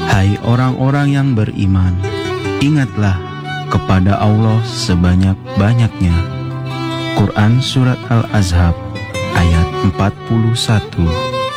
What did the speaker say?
Hai orang-orang yang beriman, ingatlah kepada Allah sebanyak-banyaknya. Quran Surat Al-Ahzab ayat 41.